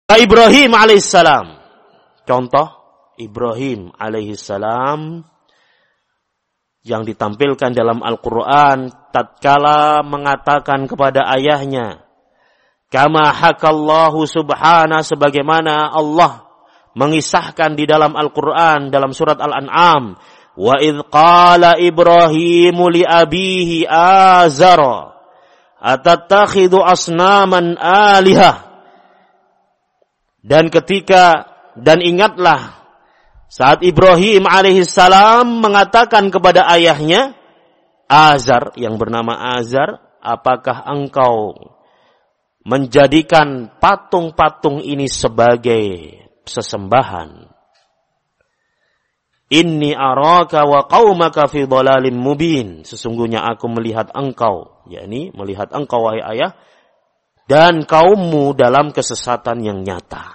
Ibrahim alaihissalam. Contoh Ibrahim alaihissalam yang ditampilkan dalam Al-Quran tatkala mengatakan kepada ayahnya, kama hakallahu subhana, sebagaimana Allah mengisahkan di dalam Al-Quran dalam surat Al-An'am, wa idh qala Ibrahimu li abihi azara atattakhidhu asnaman alihah. Dan ingatlah saat Ibrahim alaihissalam mengatakan kepada ayahnya Azar, yang bernama Azar, apakah engkau menjadikan patung-patung ini sebagai sesembahan? Inni araka wa qaumaka fi dhalalim mubin. Sesungguhnya aku melihat engkau, yakni melihat engkau wahai ayah, dan kaummu dalam kesesatan yang nyata.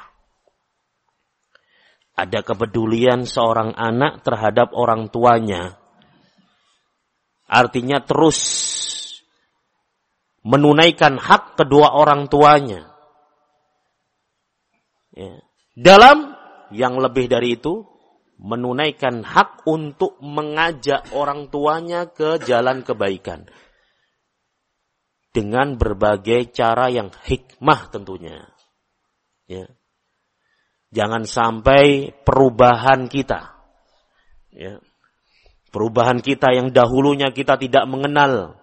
Ada kepedulian seorang anak terhadap orang tuanya. Artinya terus menunaikan hak kedua orang tuanya. Ya. Dalam yang lebih dari itu, menunaikan hak untuk mengajak orang tuanya ke jalan kebaikan. Dengan berbagai cara yang hikmah tentunya. Ya. Jangan sampai perubahan kita. Ya. Perubahan kita yang dahulunya kita tidak mengenal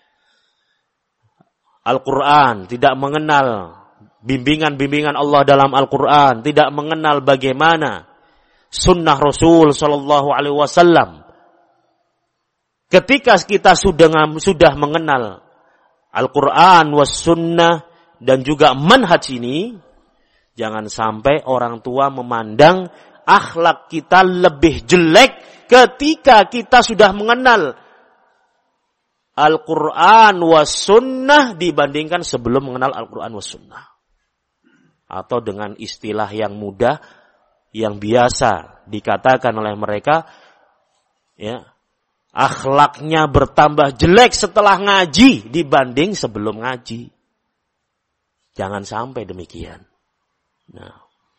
Al-Quran, tidak mengenal bimbingan-bimbingan Allah dalam Al-Quran, tidak mengenal bagaimana sunnah Rasul Sallallahu Alaihi Wasallam. Ketika kita sudah mengenal Al-Quran was sunnah dan juga manhaj ini, jangan sampai orang tua memandang akhlak kita lebih jelek ketika kita sudah mengenal Al-Quran was sunnah dibandingkan sebelum mengenal Al-Quran was sunnah. Atau dengan istilah yang mudah, yang biasa dikatakan oleh mereka, ya, akhlaknya bertambah jelek setelah ngaji dibanding sebelum ngaji. Jangan sampai demikian. Nah,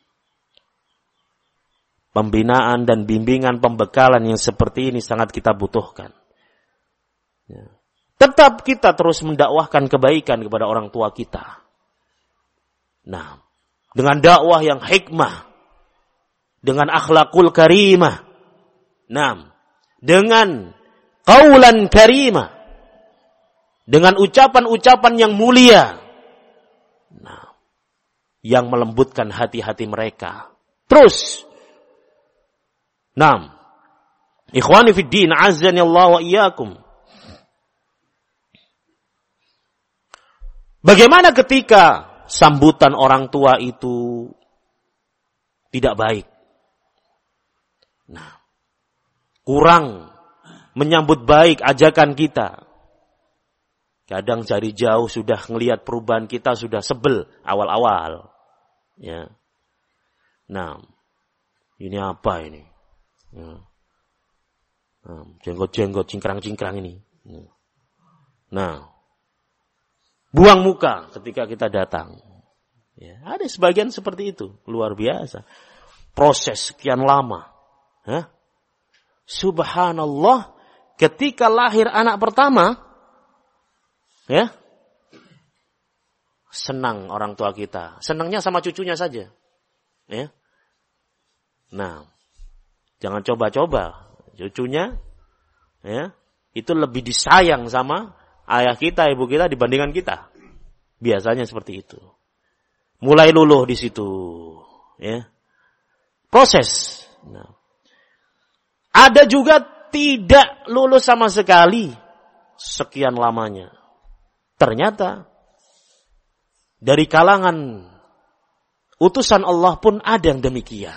pembinaan dan bimbingan pembekalan yang seperti ini sangat kita butuhkan. Ya. Tetap kita terus mendakwahkan kebaikan kepada orang tua kita. Nah, dengan dakwah yang hikmah, dengan akhlakul karimah, nah, dengan qaulan karimah, dengan ucapan-ucapan yang mulia, nah, yang melembutkan hati-hati mereka. Terus, nah, ikhwani fid din, azzani Allah wa iyyakum. Bagaimana ketika sambutan orang tua itu tidak baik? Nah, kurang menyambut baik ajakan kita. Kadang dari jauh sudah ngelihat perubahan kita, sudah sebel awal-awal. Ya. Nah, ini apa ini? Ya. Nah, jenggot-jenggot, cingkrang-cingkrang ini. Nah, buang muka ketika kita datang. Ya, ada sebagian seperti itu, luar biasa. Proses sekian lama. Hah? Subhanallah, ketika lahir anak pertama, ya, senang orang tua kita. Senangnya sama cucunya saja. Ya. Nah, jangan coba-coba. Cucunya, ya, itu lebih disayang sama ayah kita, ibu kita dibandingkan kita. Biasanya seperti itu. Mulai luluh di situ, ya. Proses. Nah. Ada juga tidak lulus sama sekali sekian lamanya. Ternyata dari kalangan utusan Allah pun ada yang demikian.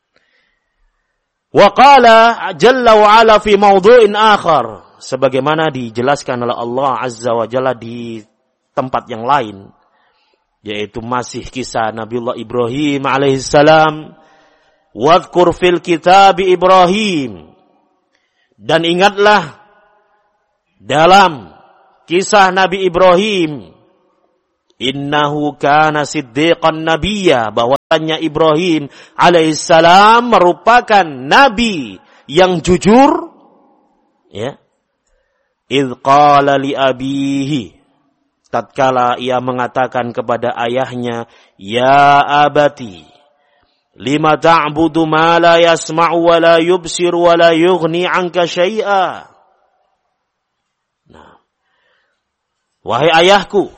Wa qala jalla wa ala fi mawdu'in akhar, sebagaimana dijelaskan oleh Allah Azza wa Jalla di tempat yang lain, yaitu masih kisah Nabiullah Ibrahim alaihissalam. Wadhkur fil kitab Ibrahim, dan ingatlah dalam kisah Nabi Ibrahim innahu kana siddiqan nabiyya, bahwasanya Ibrahim alaihissalam merupakan nabi yang jujur, ya. Idz qala li abihi, tatkala ia mengatakan kepada ayahnya, ya abati lima ta'budu ma la yasma'u wa la yubsir wa la yughni 'anka syai'a. Nah, wahai ayahku,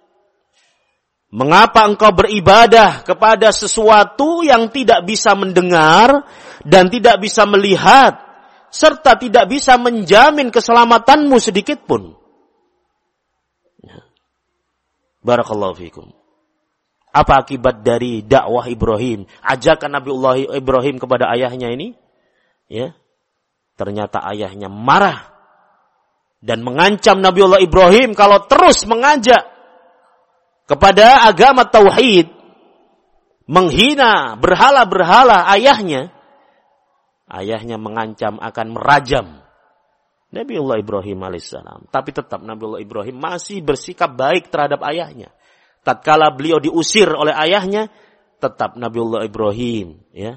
mengapa engkau beribadah kepada sesuatu yang tidak bisa mendengar dan tidak bisa melihat, serta tidak bisa menjamin keselamatanmu sedikit pun? Barakallahu fikum. Apa akibat dari dakwah Ibrahim, ajakan Nabiullah Ibrahim kepada ayahnya ini? Ya. Ternyata ayahnya marah dan mengancam Nabiullah Ibrahim kalau terus mengajak kepada agama tauhid, menghina berhala-berhala ayahnya. Ayahnya mengancam akan merajam Nabiullah Ibrahim alaihissalam. Tapi tetap Nabiullah Ibrahim masih bersikap baik terhadap ayahnya. Tatkala beliau diusir oleh ayahnya, tetap Nabiullah Ibrahim, ya,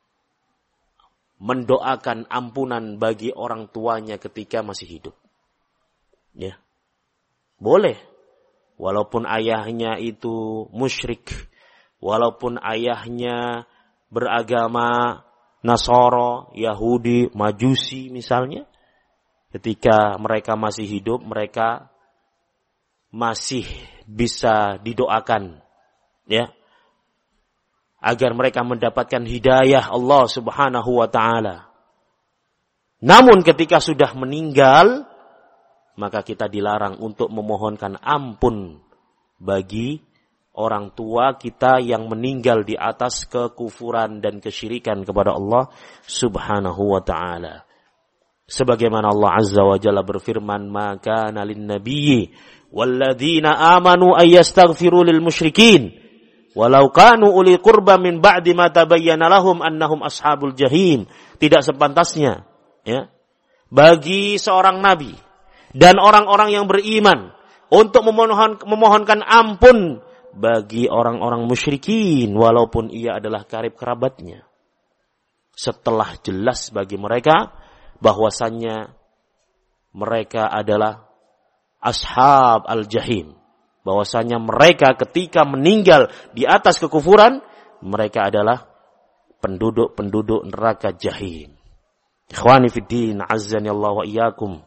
mendoakan ampunan bagi orang tuanya ketika masih hidup. Ya. Boleh. Walaupun ayahnya itu musyrik, walaupun ayahnya beragama Nasara, Yahudi, Majusi misalnya, ketika mereka masih hidup, mereka masih bisa didoakan, ya, agar mereka mendapatkan hidayah Allah Subhanahu wa taala. Namun ketika sudah meninggal, maka kita dilarang untuk memohonkan ampun bagi orang tua kita yang meninggal di atas kekufuran dan kesyirikan kepada Allah Subhanahu wa taala. Sebagaimana Allah Azza wa Jalla berfirman, "Maka nalin nabiyyi walladzina amanu ayastaghfiru lil musyrikin walau kanu uli qurba min ba'di ma tabayyana lahum annahum ashabul jahim." Tidak sepantasnya, ya, bagi seorang nabi dan orang-orang yang beriman untuk memohonkan ampun bagi orang-orang musyrikin walaupun ia adalah karib kerabatnya, setelah jelas bagi mereka bahwasannya mereka adalah ashab al-jahim, bahwasannya mereka ketika meninggal di atas kekufuran, mereka adalah penduduk-penduduk neraka jahim. Ikhwani fiddin, azzani Allah wa iyyakum.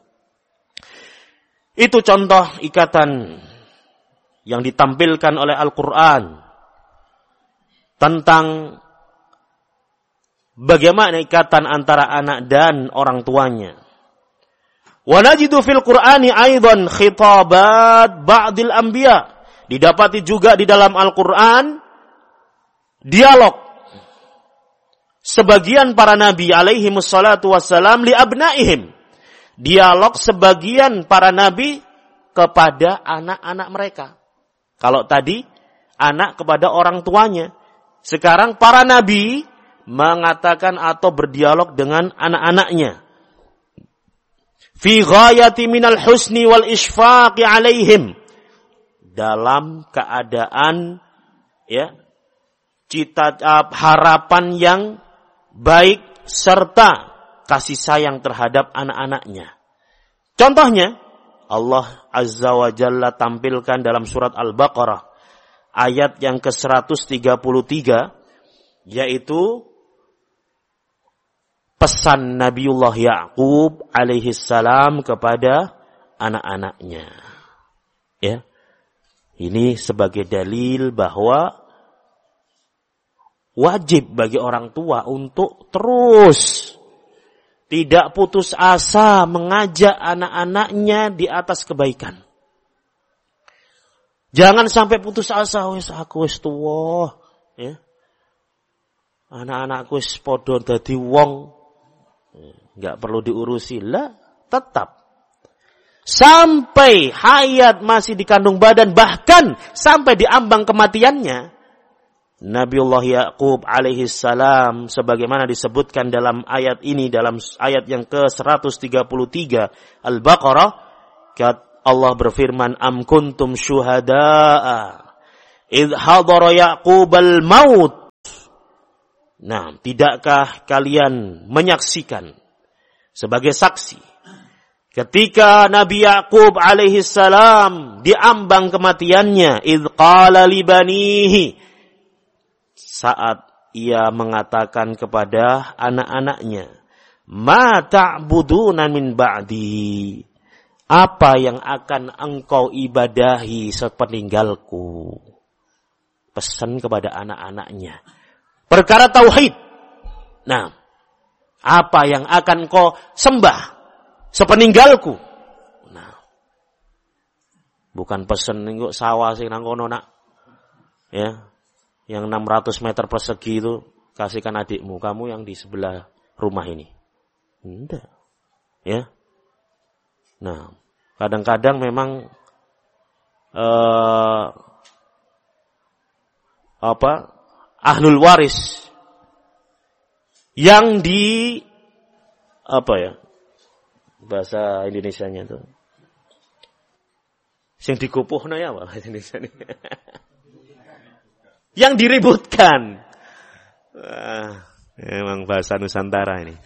Itu contoh ikatan yang ditampilkan oleh Al-Quran tentang bagaimana ikatan antara anak dan orang tuanya. Wa najidu fil Qur'ani aidan khitabat ba'dil anbiya. Didapati juga di dalam Al-Quran dialog sebagian para nabi alaihi wassalatu wassalam li abnaihim. Dialog sebagian para nabi kepada anak-anak mereka. Kalau tadi anak kepada orang tuanya, sekarang para nabi mengatakan atau berdialog dengan anak-anaknya. Fi ghayati minal husni wal isfaqi alaihim. Dalam keadaan, ya, harapan yang baik serta kasih sayang terhadap anak-anaknya. Contohnya, Allah Azza wa Jalla tampilkan dalam surat Al-Baqarah ayat yang ke-133, yaitu pesan Nabiullah Ya'qub alaihi salam kepada anak-anaknya. Ya. Ini sebagai dalil bahwa wajib bagi orang tua untuk terus tidak putus asa mengajak anak-anaknya di atas kebaikan. Jangan sampai putus asa, aku wis tuwa, ya. Anak-anakku wis padha dadi wong, enggak perlu diurusi. Lah, tetap sampai hayat masih dikandung badan, bahkan sampai di ambang kematiannya, Nabiullah Ya'qub alaihi salam sebagaimana disebutkan dalam ayat ini, dalam ayat yang ke-133 Al-Baqarah, Allah berfirman, am kuntum syuhada'a idh hadara Ya'qubal maut. Nah, tidakkah kalian menyaksikan sebagai saksi ketika Nabi Ya'qub alaihi salam diambang kematiannya, idh qala li banihi, saat ia mengatakan kepada anak-anaknya, ma ta'buduna min ba'di, apa yang akan engkau ibadahi sepeninggalku. Pesan kepada anak-anaknya perkara tauhid. Nah, apa yang akan engkau sembah sepeninggalku. Nah, bukan pesan engko sawah sing nang kono nak. Ya. Yang 600 meter persegi itu kasihkan adikmu, kamu yang di sebelah rumah ini. Enggak. Ya. Nah, kadang-kadang memang ahlul waris yang di bahasa Indonesianya itu sing dikupuhna ya apa Indonesia ini. Yang diributkan. Memang bahasa Nusantara ini.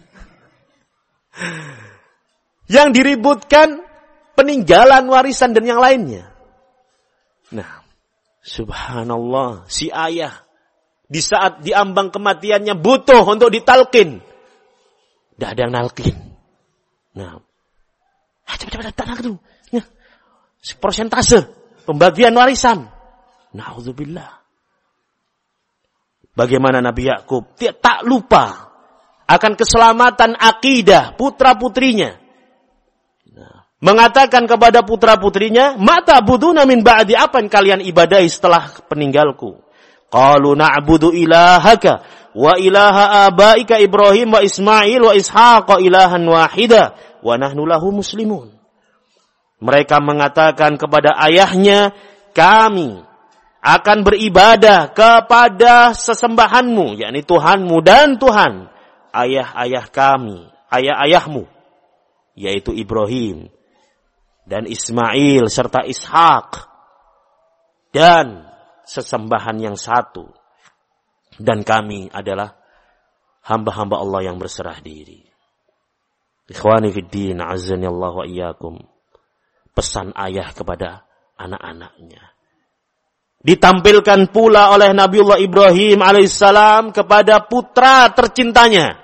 Yang diributkan peninggalan warisan dan yang lainnya. Nah, subhanallah, si ayah di saat diambang kematiannya butuh untuk ditalkin. Tidak ada yang nalkin. Nah, cepat-cepat tanah itu. Ya. Persentase pembagian warisan. Na'udzubillah. Bagaimana Nabi Ya'qub tak lupa akan keselamatan akidah putra-putrinya. Nah, mengatakan kepada putra-putrinya, ma ta'buduna min ba'di, apa yang kalian ibadahi setelah peninggalku? Qalu na'budu ilahaka wa ilaha abaika Ibrahim wa Ismail wa Ishaq ilahan wahida wa nahnu lahu muslimun. Mereka mengatakan kepada ayahnya, kami akan beribadah kepada sesembahanmu, yakni Tuhanmu dan Tuhan ayah-ayah kami, ayah-ayahmu, yaitu Ibrahim dan Ismail serta Ishak, dan sesembahan yang satu, dan kami adalah hamba-hamba Allah yang berserah diri. Ikhwani fiddin, azzani Allah wa iyyakum. Pesan ayah kepada anak-anaknya ditampilkan pula oleh Nabiullah Ibrahim alaihissalam kepada putra tercintanya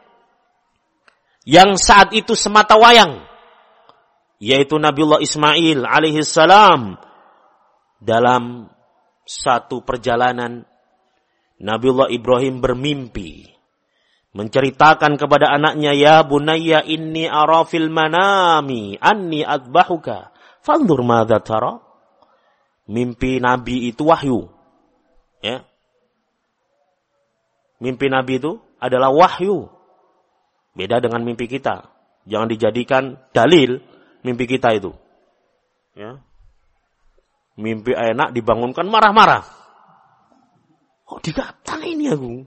yang saat itu semata wayang, yaitu Nabiullah Ismail alaihissalam. Dalam satu perjalanan, Nabiullah Ibrahim bermimpi menceritakan kepada anaknya, ya bunayya inni ara fil manami anni adbahuka fanzur madza tara. Mimpi Nabi itu wahyu. Ya. Mimpi Nabi itu adalah wahyu. Beda dengan mimpi kita. Jangan dijadikan dalil mimpi kita itu. Ya. Mimpi enak dibangunkan marah-marah. Oh, dikatakan ini aku.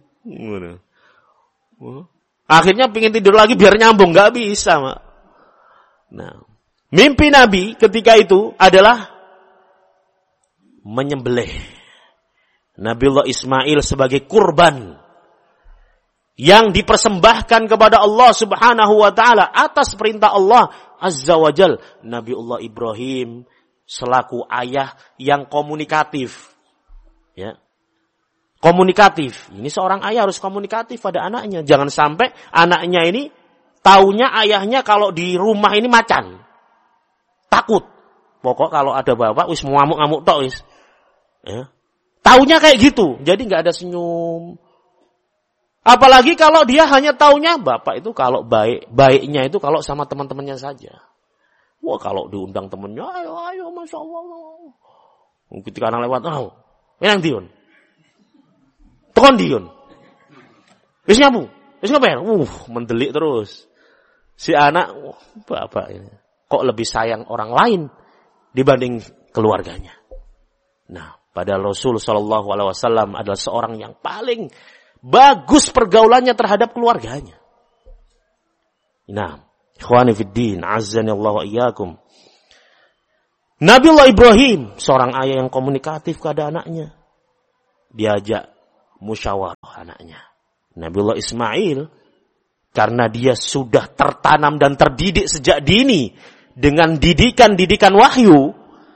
Akhirnya pengen tidur lagi biar nyambung. Gak bisa, Mak. Nah, mimpi Nabi ketika itu adalah menyembelih Nabiullah Ismail sebagai kurban yang dipersembahkan kepada Allah Subhanahu wa taala atas perintah Allah Azza wa Jal. Nabiullah Ibrahim selaku ayah yang komunikatif. Ya. Komunikatif. Ini seorang ayah harus komunikatif pada anaknya. Jangan sampai anaknya ini taunya ayahnya kalau di rumah ini macan. Takut. Pokok kalau ada bapak wis ngamuk-ngamuk tok wis. Ya. Taunya kayak gitu, jadi nggak ada senyum. Apalagi kalau dia hanya taunya bapak itu kalau baiknya itu kalau sama teman-temannya saja. Wah, kalau diundang temannya, ayo, masya Allah. Ketika anak lewat, yang diun, tukon diun, wis nyamu, wis ngapain? Mendelik terus. Si anak, bapak ini kok lebih sayang orang lain dibanding keluarganya. Nah, padahal Rasul Shallallahu Alaihi Wasallam adalah seorang yang paling bagus pergaulannya terhadap keluarganya. Nah, ikhwani fiddin, azzani Allah wa iyyakum. Nabiullah Ibrahim, seorang ayah yang komunikatif kepada anaknya. Diajak musyawarah anaknya. Nabiullah Ismail, karena dia sudah tertanam dan terdidik sejak dini dengan didikan-didikan wahyu,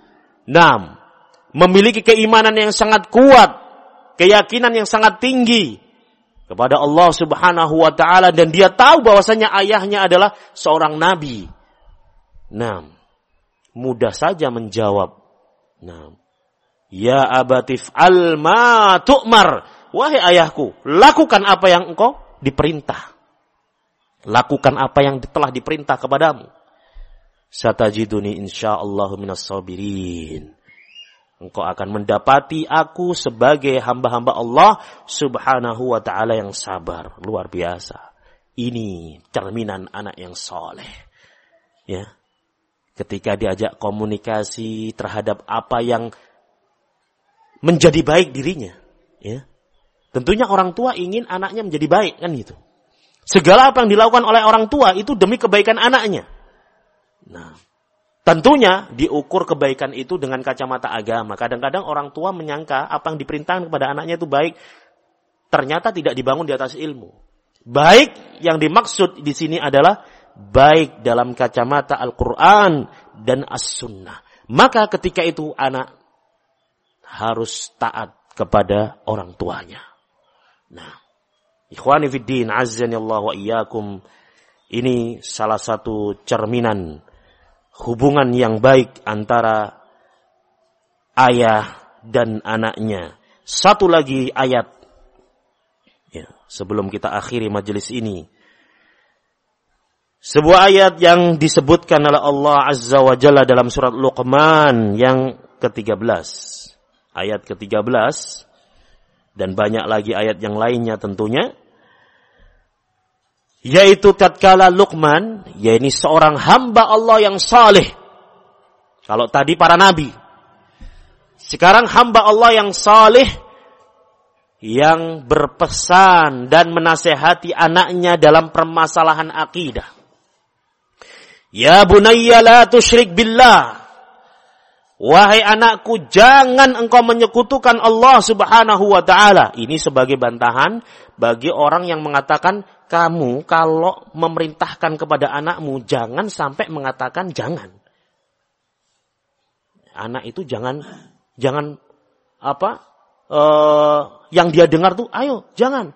memiliki keimanan yang sangat kuat, keyakinan yang sangat tinggi kepada Allah Subhanahu wa taala, dan dia tahu bahwasanya ayahnya adalah seorang nabi. Mudah saja menjawab. Ya abatif alma tu'mar. Wahai ayahku, lakukan apa yang engkau diperintah. Lakukan apa yang telah diperintah kepadamu. Satajiduni insyaallah minas sabirin. Engkau akan mendapati aku sebagai hamba-hamba Allah Subhanahu wa ta'ala yang sabar. Luar biasa. Ini cerminan anak yang soleh. Ya. Ketika diajak komunikasi terhadap apa yang menjadi baik dirinya. Ya. Tentunya orang tua ingin anaknya menjadi baik, kan gitu. Segala apa yang dilakukan oleh orang tua itu demi kebaikan anaknya. Tentunya diukur kebaikan itu dengan kacamata agama. Kadang-kadang orang tua menyangka apa yang diperintahkan kepada anaknya itu baik, ternyata tidak dibangun di atas ilmu. Baik yang dimaksud di sini adalah baik dalam kacamata Al-Quran dan As-Sunnah. Maka ketika itu anak harus taat kepada orang tuanya. Ikhwani fiddin, azzanillahu wa iyyakum, ini salah satu cerminan hubungan yang baik antara ayah dan anaknya. Satu lagi ayat, ya, sebelum kita akhiri majelis ini. Sebuah ayat yang disebutkan oleh Allah Azza wa Jalla dalam surat Luqman yang ke-13. Ayat ke-13. Dan banyak lagi ayat yang lainnya tentunya. Yaitu tatkala Luqman, yaitu seorang hamba Allah yang saleh. Kalau tadi para nabi. Sekarang hamba Allah yang saleh, yang berpesan dan menasehati anaknya dalam permasalahan akidah. Ya bunayya la tusyrik billah. Wahai anakku, jangan engkau menyekutukan Allah Subhanahu wa ta'ala. Ini sebagai bantahan bagi orang yang mengatakan, kamu kalau memerintahkan kepada anakmu, jangan sampai mengatakan jangan. Anak itu jangan yang dia dengar tuh, ayo, jangan.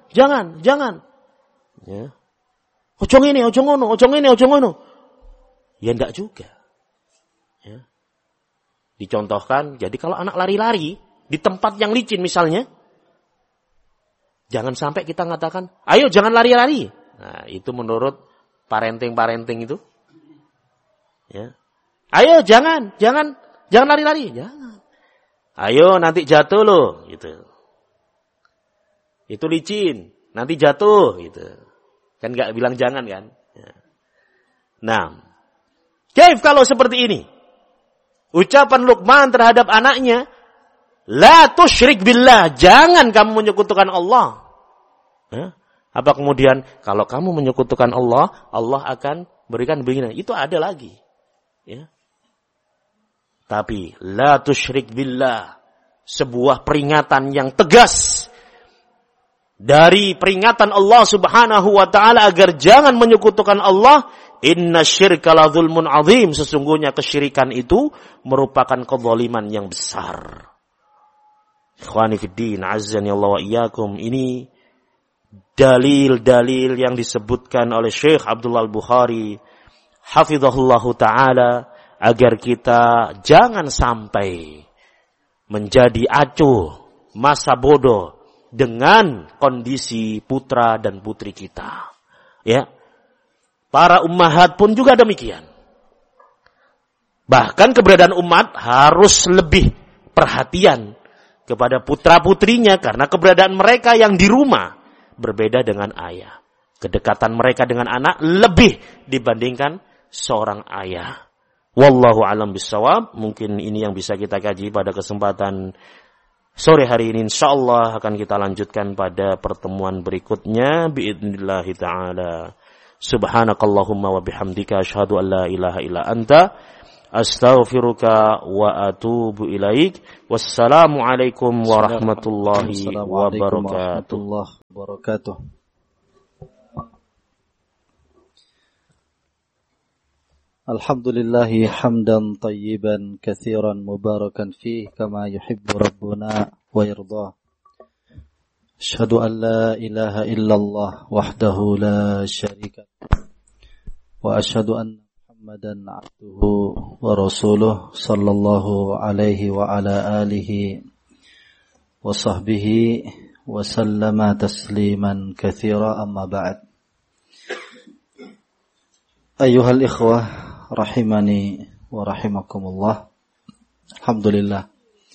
Ya. Ojo ini, ojo ngono. Ya enggak juga. Ya. Dicontohkan, jadi kalau anak lari-lari di tempat yang licin misalnya, jangan sampai kita mengatakan, ayo jangan lari-lari. Nah, itu menurut parenting itu. Ya. Ayo jangan lari-lari. Jangan. Ayo nanti jatuh loh, gitu. Itu licin, nanti jatuh, gitu. Kan enggak bilang jangan kan? Ya. Kaif kalau seperti ini? Ucapan Luqman terhadap anaknya, la tusyrik billah, jangan kamu menyekutukan Allah. Apa kemudian kalau kamu menyekutukan Allah, Allah akan berikan begini. Itu ada lagi. Ya. Tapi la tusyrik billah, sebuah peringatan yang tegas dari peringatan Allah Subhanahu wa taala agar jangan menyekutukan Allah. Inna syirka la zulmun azim, sesungguhnya kesyirikan itu merupakan kezaliman yang besar. Ikhwani fiddin, azzani Allah wa iyyakum, ini dalil-dalil yang disebutkan oleh Syekh Abdullah Al-Bukhari hafizahullahu taala agar kita jangan sampai menjadi acuh, masa bodoh dengan kondisi putra dan putri kita. Ya. Para ummahat pun juga demikian. Bahkan keberadaan umat harus lebih perhatian kepada putra-putrinya karena keberadaan mereka yang di rumah berbeda dengan ayah. Kedekatan mereka dengan anak lebih dibandingkan seorang ayah. Wallahu a'lam bissawab. Mungkin ini yang bisa kita kaji pada kesempatan sore hari ini. Insyaallah akan kita lanjutkan pada pertemuan berikutnya biidznillah taala. Subhanakallahumma wa bihamdika asyhadu an la ilaha illa anta Astaghfiruka wa atubu ilaik. Wassalamualaikum warahmatullahi wabarakatuh. Alhamdulillahi hamdan tayyiban katsiran mubarakan fih kama yuhibbu rabbuna wa yardah. Asyhadu an la ilaha illallah wahdahu la syarika wa asyhadu anna Muhammadan abduhu wa rasuluh sallallahu alaihi wa ala alihi wa sahbihi wa sallama tasliman katsira amma ba'd. Ayyuhal ikhwah rahimani wa rahimakumullah. Alhamdulillah,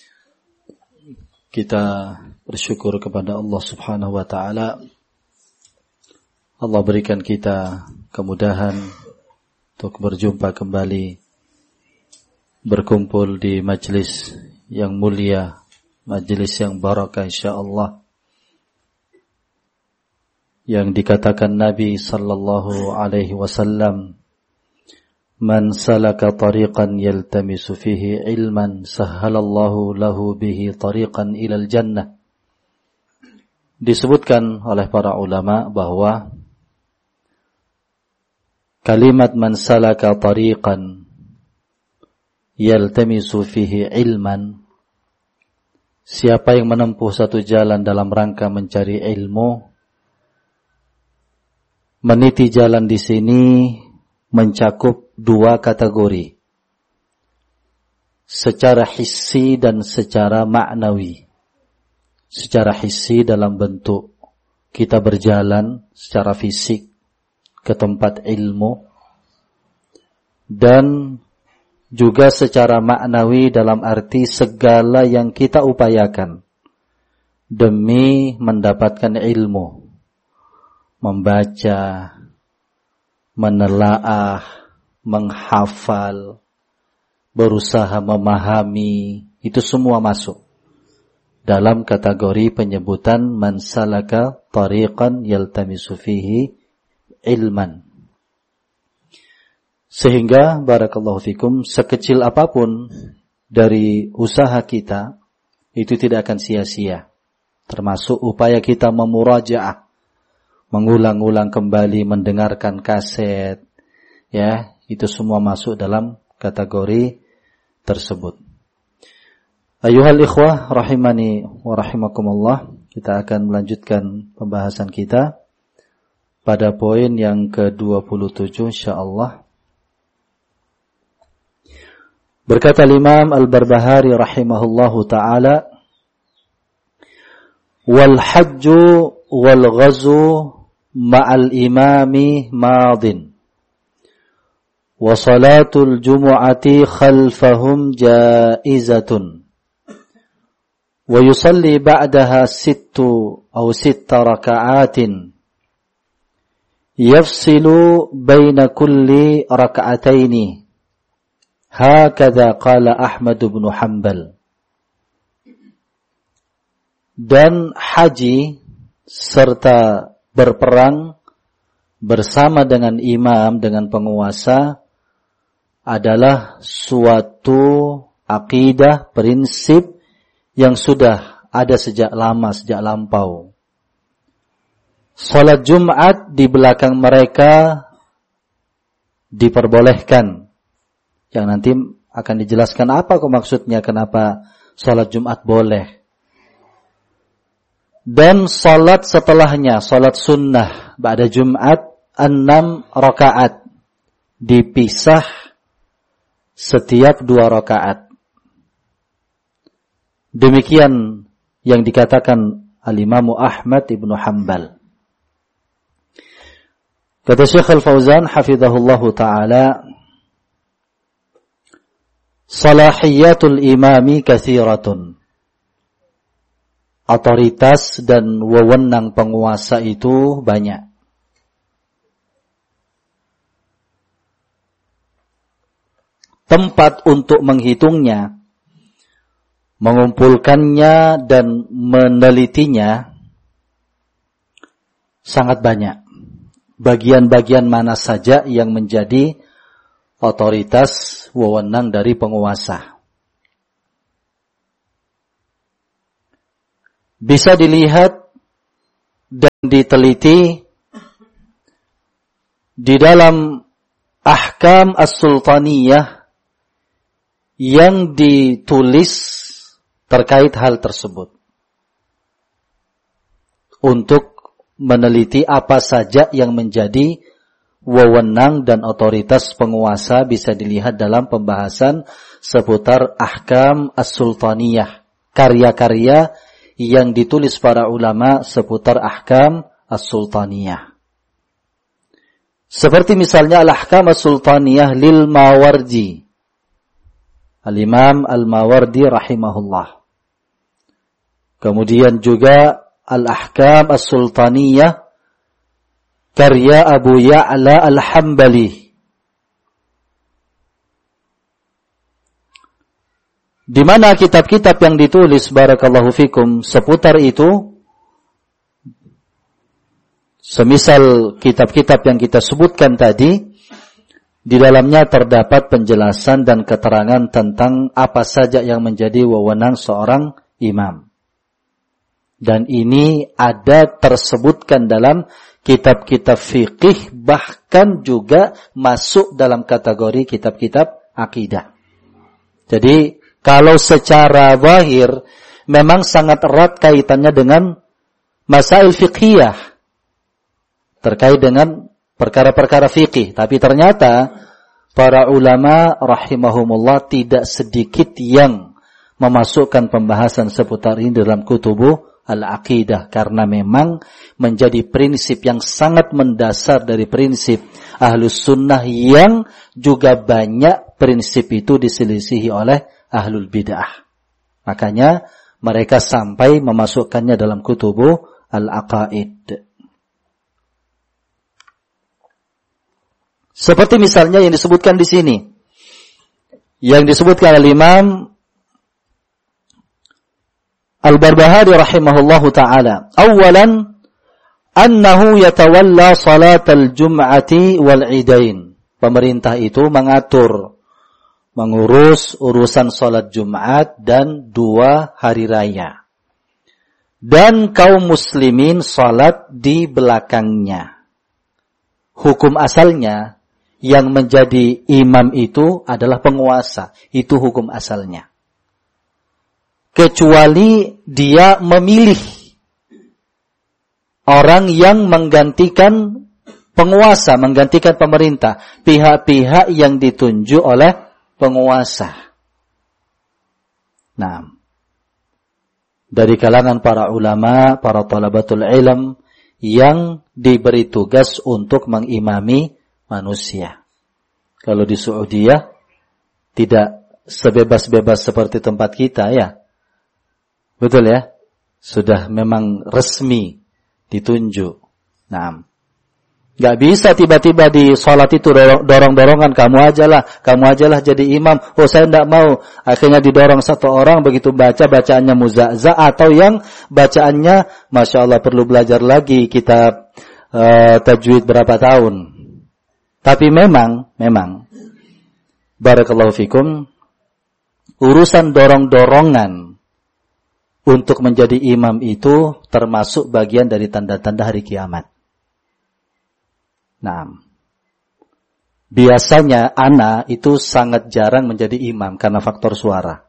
kita bersyukur kepada Allah Subhanahu wa taala. Allah berikan kita kemudahan untuk berjumpa kembali, berkumpul di majlis yang mulia, majlis yang barakah insyaallah, yang dikatakan Nabi sallallahu alaihi wasallam, man salaka tariqan yaltamisu fihi ilman sahhalallahu lahu bihi tariqan ilal jannah. Disebutkan oleh para ulama bahwa kalimat man salaka tariqan yaltamisu fihi ilman, siapa yang menempuh satu jalan dalam rangka mencari ilmu, meniti jalan di sini mencakup dua kategori, secara hissi dan secara maknawi. Secara hissi dalam bentuk kita berjalan secara fisik ke tempat ilmu, dan juga secara maknawi dalam arti segala yang kita upayakan demi mendapatkan ilmu, membaca, menelaah, menghafal, berusaha memahami, itu semua masuk dalam kategori penyebutan man salaka tariqan yaltamisu fihi ilman. Sehingga barakallahu fikum, sekecil apapun dari usaha kita itu tidak akan sia-sia, termasuk upaya kita memurajaah, mengulang-ulang kembali, mendengarkan kaset, ya, itu semua masuk dalam kategori tersebut. Ayuhal ikhwah rahimani wa rahimakumullah, kita akan melanjutkan pembahasan kita pada poin yang ke-27 insyaallah. Berkata Imam Al-Barbahari rahimahullahu taala, wal hajju wal ghazu ma'al imami madin wa salatul jumu'ati khalfahum jaizatun wa yusalli ba'daha sittu raka'atin yafsilu baina kulli raka'ataini, hakadha qala Ahmad bin Hanbal. Dan haji serta berperang bersama dengan imam, dengan penguasa, adalah suatu akidah, prinsip yang sudah ada sejak lama, sejak lampau. Salat Jumat di belakang mereka diperbolehkan, yang nanti akan dijelaskan apa maksudnya, kenapa salat Jumat boleh. Dan salat setelahnya, salat sunnah ba'da Jumat 6 rakaat, dipisah setiap 2 rakaat. Demikian yang dikatakan Al-Imam Ahmad ibn Hanbal. Kata Syekh Al-Fauzan hafizahullahu ta'ala, salahiyatul imami katsiratun. Otoritas dan wewenang penguasa itu banyak. Tempat untuk menghitungnya, mengumpulkannya dan menelitinya sangat banyak. Bagian-bagian mana saja yang menjadi otoritas wewenang dari penguasa. Bisa dilihat dan diteliti di dalam Ahkam As-Sultaniyah yang ditulis terkait hal tersebut, untuk meneliti apa saja yang menjadi wewenang dan otoritas penguasa. Bisa dilihat dalam pembahasan seputar Ahkam As-Sultaniyah, karya-karya yang ditulis para ulama seputar Ahkam As-Sultaniyah. Seperti misalnya Al-Ahkam As-Sultaniyah lil Mawardi, Al-Imam Al-Mawardi rahimahullah. Kemudian juga Al-Ahkam As-Sultaniyah karya Abu Ya'la Al-Hambali. Di mana kitab-kitab yang ditulis barakallahu fikum seputar itu, semisal kitab-kitab yang kita sebutkan tadi, di dalamnya terdapat penjelasan dan keterangan tentang apa saja yang menjadi wewenang seorang imam. Dan ini ada tersebutkan dalam kitab-kitab fikih, bahkan juga masuk dalam kategori kitab-kitab akidah. Jadi kalau secara zahir memang sangat erat kaitannya dengan masail fiqhiyah terkait dengan perkara-perkara fikih, tapi ternyata para ulama rahimahumullah tidak sedikit yang memasukkan pembahasan seputar ini dalam kutubu al-aqidah, karena memang menjadi prinsip yang sangat mendasar dari prinsip ahlus sunnah, yang juga banyak prinsip itu diselisihi oleh ahlul bid'ah. Makanya mereka sampai memasukkannya dalam kutubu al-aqaid. Seperti misalnya yang disebutkan di sini, yang disebutkan oleh Imam Al-Barbahari rahimahullahu ta'ala. Awalan, annahu yatawalla salatal jum'ati wal idain. Pemerintah itu mengurus urusan salat Jumat dan 2 hari raya. Dan kaum muslimin salat di belakangnya. Hukum asalnya, yang menjadi imam itu adalah penguasa. Itu hukum asalnya. Kecuali dia memilih orang yang menggantikan penguasa, menggantikan pemerintah, pihak-pihak yang ditunjuk oleh penguasa. Nah, dari kalangan para ulama, para talabatul ilm yang diberi tugas untuk mengimami manusia. Kalau di Saudiyah tidak sebebas-bebas seperti tempat kita ya. Betul ya? Sudah memang resmi ditunjuk. Nah, gak bisa tiba-tiba di sholat itu dorong-dorongan, kamu ajalah jadi imam. Oh, saya tidak mau. Akhirnya didorong satu orang, begitu bacaannya muza'za, atau yang bacaannya Masya Allah perlu belajar lagi kitab tajwid berapa tahun. Tapi memang barakallahu fikum, urusan dorong-dorongan untuk menjadi imam itu termasuk bagian dari tanda-tanda hari kiamat. Nah, biasanya ana itu sangat jarang menjadi imam karena faktor suara.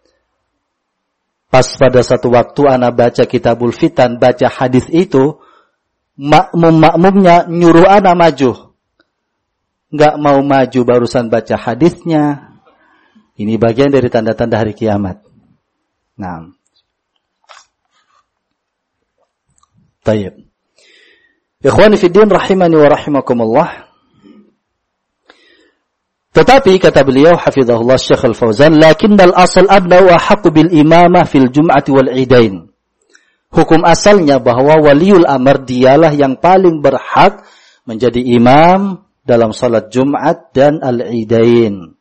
Pas pada satu waktu ana baca Kitabul Fitan, baca hadis itu, makmumnya nyuruh ana maju. Enggak mau maju barusan baca hadisnya. Ini bagian dari tanda-tanda hari kiamat. Nah, tayyib. Ikhwani fi din rahimani wa rahimakumullah. Tetapi kata beliau hafizahullah Syekh Al-Fauzan, lakinnal asal abna wa haqqu bil imamah fil jum'ati wal idain. Hukum asalnya bahwa waliul amr dialah yang paling berhak menjadi imam dalam salat Jumat dan al-idain.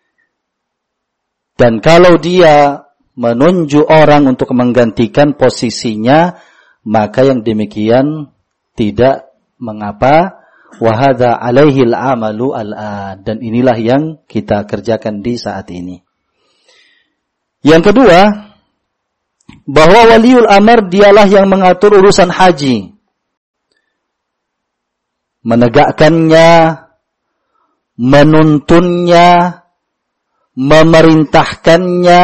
Dan kalau dia menunjuk orang untuk menggantikan posisinya, maka yang demikian tidak mengapa, Wa hadza 'alaihi al-'amalu al-an, dan inilah yang kita kerjakan di saat ini. Yang kedua, bahwa waliul amr dialah yang mengatur urusan haji, menegakkannya, menuntunnya, memerintahkannya,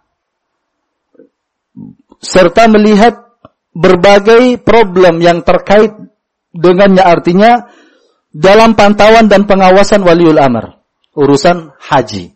serta melihat berbagai problem yang terkait dengannya, artinya dalam pantauan dan pengawasan waliul amr, urusan haji.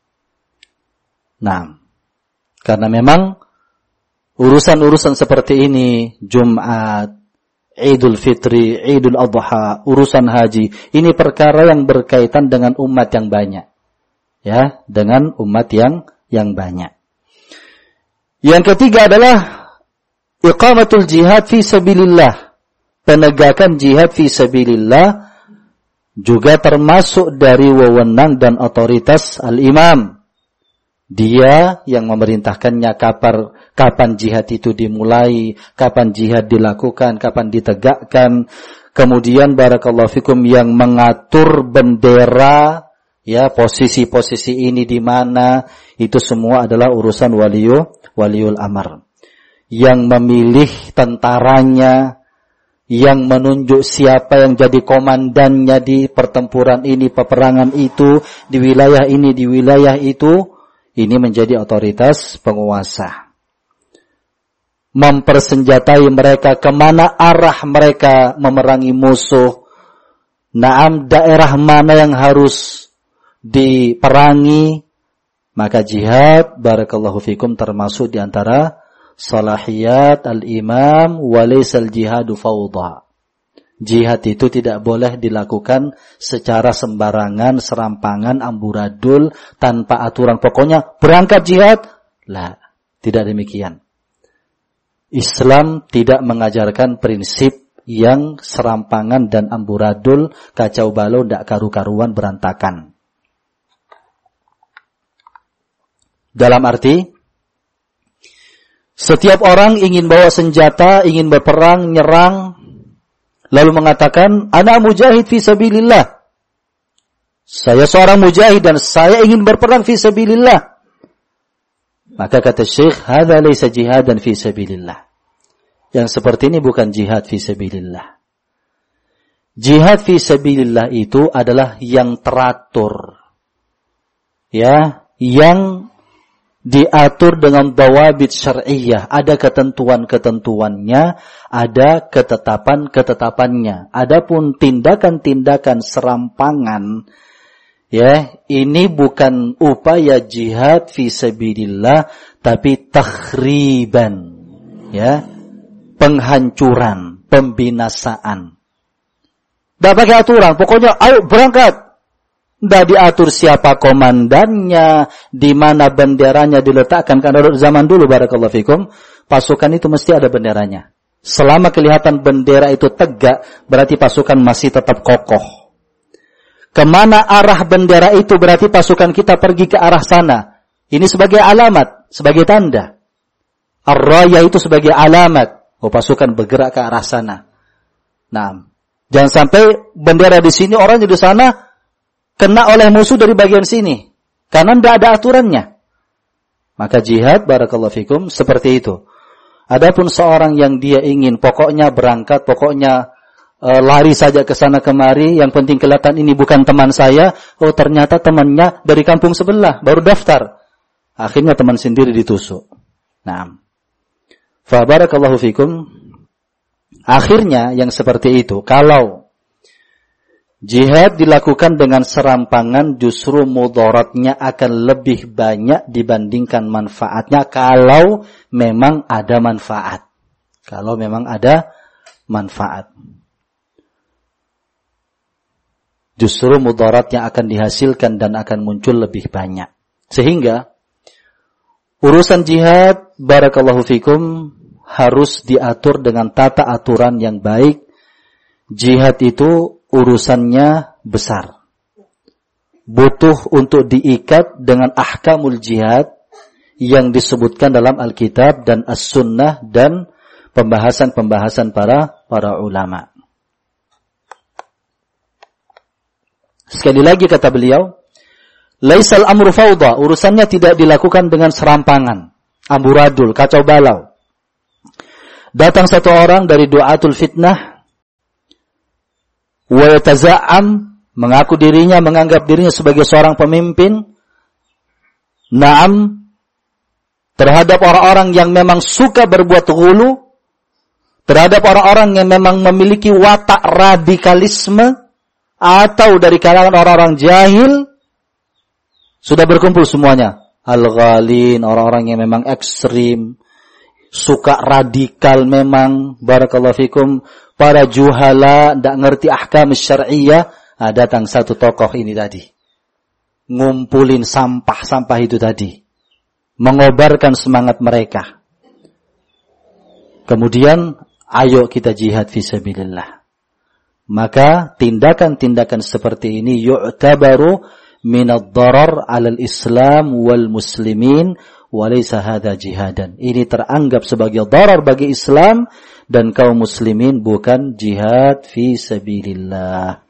Nah, karena memang urusan-urusan seperti ini, Jumat, Idul Fitri, Idul Adha, urusan haji, ini perkara yang berkaitan dengan umat yang banyak. Ya, dengan umat yang banyak. Yang ketiga adalah iqamatul jihad fi sabilillah. Penegakan jihad fi sabilillah juga termasuk dari wewenang dan otoritas al-imam. Dia yang memerintahkannya kapan jihad itu dimulai, kapan jihad dilakukan, kapan ditegakkan. Kemudian barakallahu fikum yang mengatur bendera, ya, posisi-posisi ini di mana, itu semua adalah urusan waliul amr. Yang memilih tentaranya, yang menunjuk siapa yang jadi komandannya di pertempuran ini, peperangan itu, di wilayah ini, di wilayah itu, ini menjadi otoritas penguasa. Mempersenjatai mereka, kemana arah mereka memerangi musuh. Naam, daerah mana yang harus diperangi. Maka jihad, barakallahu fikum, termasuk di antara salahiyat al-imam, walaisal jihadu fawda. Jihad itu tidak boleh dilakukan secara sembarangan, serampangan, amburadul, tanpa aturan. Pokoknya berangkat jihad. Lah, tidak demikian. Islam tidak mengajarkan prinsip yang serampangan dan amburadul, kacau balau, tidak karu-karuan, berantakan. Dalam arti, setiap orang ingin bawa senjata, ingin berperang, nyerang, lalu mengatakan, ana mujahid fi sabilillah. Saya seorang mujahid dan saya ingin berperang fi sabilillah. Maka kata Syekh, hadza laysa jihadan fi sabilillah. Yang seperti ini bukan jihad fi sabilillah. Jihad fi sabilillah itu adalah yang teratur. Ya, yang diatur dengan dawabit syar'iyyah, ada ketentuan-ketentuannya, ada ketetapan-ketetapannya. Adapun tindakan-tindakan serampangan, ya, ini bukan upaya jihad fi sabilillah, tapi takhriban, ya, penghancuran, pembinasaan. Tidak pakai aturan, pokoknya ayo berangkat. Tidak diatur siapa komandannya, di mana benderanya diletakkan. Karena zaman dulu, barakallahu fikum, pasukan itu mesti ada benderanya. Selama kelihatan bendera itu tegak, berarti pasukan masih tetap kokoh. Kemana arah bendera itu, berarti pasukan kita pergi ke arah sana. Ini sebagai alamat, sebagai tanda. Ar-raya itu sebagai alamat. Oh, pasukan bergerak ke arah sana. Nah, jangan sampai bendera di sini, orang di sana kena oleh musuh dari bagian sini. Karena tidak ada aturannya. Maka jihad, barakallahu fikum, seperti itu. Adapun seorang yang dia ingin pokoknya berangkat, pokoknya lari saja ke sana kemari, yang penting kelihatan ini bukan teman saya, oh ternyata temannya dari kampung sebelah, baru daftar. Akhirnya teman sendiri ditusuk. Nah, fa barakallahu fikum, akhirnya yang seperti itu, kalau jihad dilakukan dengan serampangan, justru mudaratnya akan lebih banyak dibandingkan manfaatnya, kalau memang ada manfaat. Kalau memang ada manfaat. Justru mudaratnya akan dihasilkan dan akan muncul lebih banyak. Sehingga urusan jihad, barakallahu fikum, harus diatur dengan tata aturan yang baik. Jihad itu urusannya besar. Butuh untuk diikat dengan ahkamul jihad yang disebutkan dalam Alkitab dan As-Sunnah dan pembahasan-pembahasan para ulama. Sekali lagi kata beliau, laisal amru fawda, urusannya tidak dilakukan dengan serampangan, amburadul, kacau balau. Datang satu orang dari du'atul fitnah, wa yataza'am, mengaku dirinya, menganggap dirinya sebagai seorang pemimpin, na'am, terhadap orang-orang yang memang suka berbuat ghulu, terhadap orang-orang yang memang memiliki watak radikalisme, atau dari kalangan orang-orang jahil, sudah berkumpul semuanya. Al-ghalin, orang-orang yang memang ekstrim, suka radikal memang, barakallahu fikum, para juhala, tidak ngerti ahkam syar'iyah. Datang satu tokoh ini tadi, ngumpulin sampah-sampah itu tadi, mengobarkan semangat mereka. Kemudian, ayo kita jihad fisabilillah. Maka tindakan-tindakan seperti ini yu'tabaru minad darar 'alal Islam wal muslimin wa laysa hadza jihadan. Ini teranggap sebagai darar bagi Islam dan kaum muslimin, bukan jihad fisabilillah.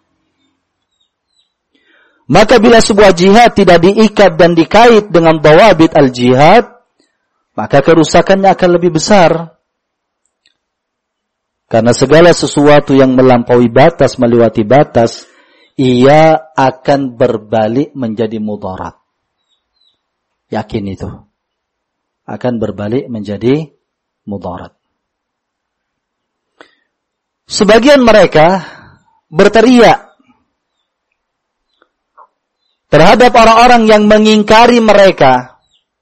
Maka bila sebuah jihad tidak diikat dan dikait dengan dawabit al-jihad, maka kerusakannya akan lebih besar. Karena segala sesuatu yang melampaui batas, melewati batas, ia akan berbalik menjadi mudarat. Yakin itu. Akan berbalik menjadi mudarat. Sebagian mereka berteriak terhadap orang-orang yang mengingkari mereka,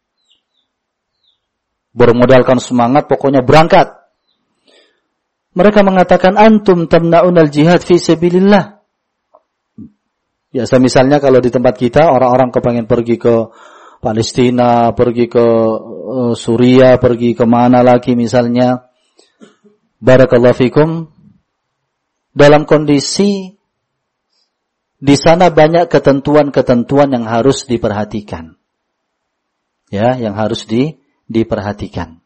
bermodalkan semangat, pokoknya berangkat. Mereka mengatakan, antum tamna'unal jihad fi sabilillah. Biasa misalnya kalau di tempat kita, orang-orang kepengen pergi ke Palestina, pergi ke Suriah, pergi ke mana lagi misalnya, barakallahu fikum, dalam kondisi di sana banyak ketentuan-ketentuan yang harus diperhatikan. Ya, yang harus diperhatikan.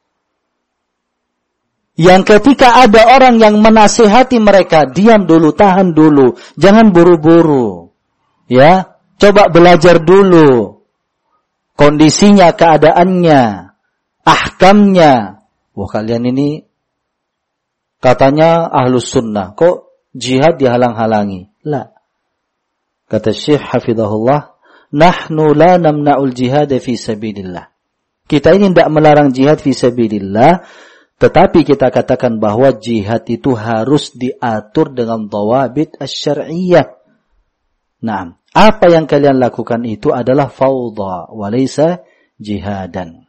Yang ketika ada orang yang menasihati mereka, diam dulu, tahan dulu, jangan buru-buru. Ya, coba belajar dulu kondisinya, keadaannya, ahkamnya. Wah, kalian ini katanya ahlus sunnah, kok jihad dihalang-halangi? La. Kata Syekh hafizahullah, nahnu la namna'ul jihad fi sabilillah. Kita ini tidak melarang jihad fi sabilillah, tetapi kita katakan bahwa jihad itu harus diatur dengan dawabit asy-syar'iyyah. Nah, apa yang kalian lakukan itu adalah fawdha wa laysa jihadan.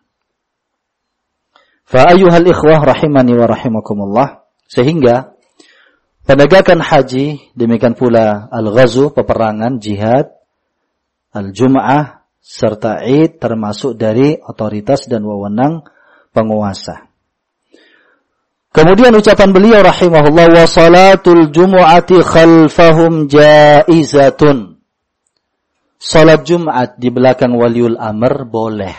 Fa ayyuhal ikhwah rahimani wa rahimakumullah, sehingga penegakan haji, demikian pula al-ghazu, peperangan, jihad, al-jum'ah, serta id termasuk dari otoritas dan wewenang penguasa. Kemudian ucapan beliau rahimahullah, wa salatul jumu'ati khalfahum jaizatun. Salat Jumat di belakang waliul amr boleh.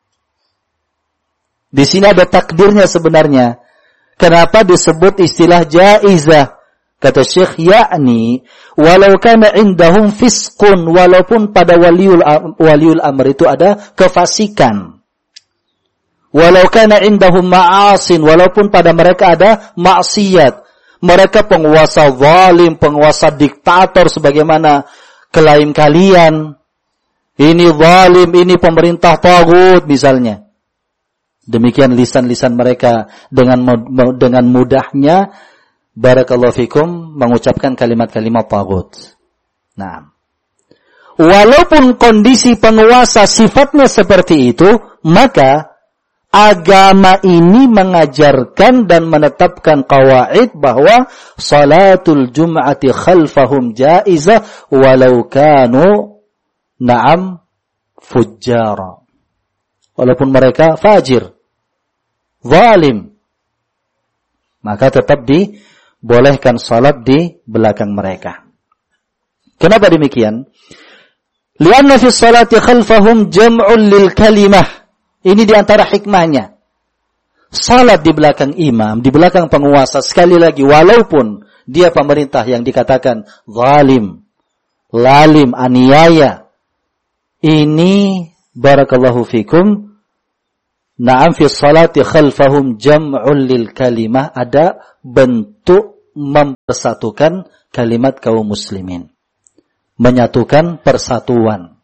Di sini ada takdirnya sebenarnya. Kenapa disebut istilah jaizah? Kata Syekh, yakni walau kana indahum fisqun, walaupun pada waliul amr itu ada kefasikan. Walau kana indahum ma'asin, walaupun pada mereka ada maksiat. Mereka penguasa zalim, penguasa diktator sebagaimana klaim kalian. Ini zalim, ini pemerintah tagut misalnya. Demikian lisan-lisan mereka dengan mudahnya, barakallahu fikum, mengucapkan kalimat-kalimat tagut. Nah, walaupun kondisi penguasa sifatnya seperti itu, maka agama ini mengajarkan dan menetapkan qawaid bahwa salatul jum'ati khalfahum jaizah walau kanu na'am fujjara. Walaupun mereka fajir, zalim, maka tetap dibolehkan salat di belakang mereka. Kenapa demikian? Lianna fi salati khalfahum jam'un lil kalimah. Ini di antara hikmahnya. Salat di belakang imam, di belakang penguasa, sekali lagi, walaupun dia pemerintah yang dikatakan zalim, lalim, aniaya. Ini barakallahu fikum, na'am fi salati khalfahum jam'un lil kalimah, ada bentuk mempersatukan kalimat kaum muslimin. Menyatukan persatuan.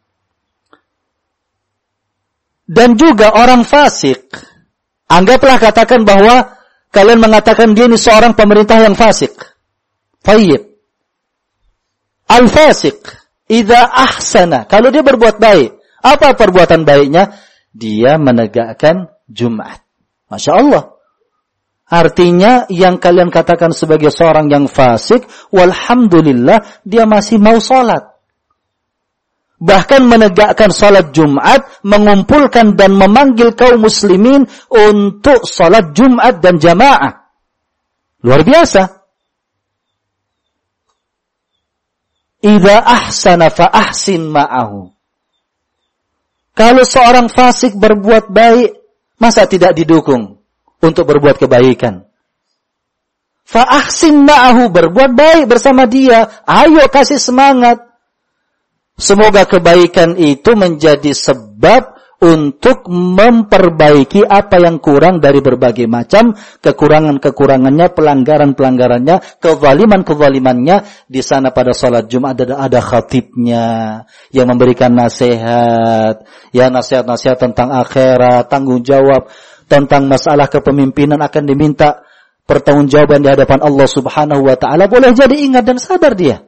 Dan juga orang fasik, anggaplah katakan bahwa kalian mengatakan dia ini seorang pemerintah yang fasik. Tayyib. Al-fasik, idza ahsana, kalau dia berbuat baik, apa perbuatan baiknya? Dia menegakkan Jumat. Masya Allah. Artinya yang kalian katakan sebagai seorang yang fasik, walhamdulillah dia masih mau sholat. Bahkan menegakkan sholat Jumat, mengumpulkan dan memanggil kaum muslimin untuk sholat Jumat dan jamaah. Luar biasa. Idza ahsana fa ahsin ma'ahu. Kalau seorang fasik berbuat baik, masa tidak didukung untuk berbuat kebaikan? Fa ahsin ma'ahu, berbuat baik bersama dia. Ayo kasih semangat. Semoga kebaikan itu menjadi sebab untuk memperbaiki apa yang kurang dari berbagai macam kekurangan-kekurangannya, pelanggaran-pelanggarannya, kezaliman-kezalimannya. Di sana pada salat Jumat ada khatibnya yang memberikan nasihat, ya nasihat-nasihat tentang akhirat, tanggung jawab, tentang masalah kepemimpinan akan diminta pertanggungjawaban di hadapan Allah Subhanahu wa taala. Boleh jadi ingat dan sadar dia.